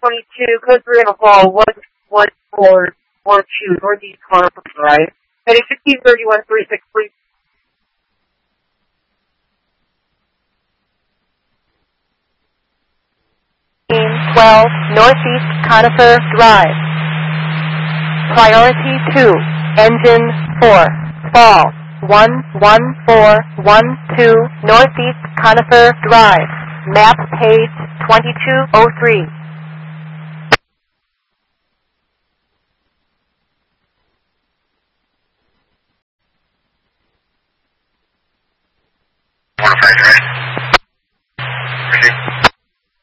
22, code 3 in the hall, what floor, or 2, Northeast Conifer Drive. Heading 1631-363. 12 Northeast Conifer Drive. Priority 2, Engine 4, fall 11412 Northeast Conifer Drive. Map page 2203. Right.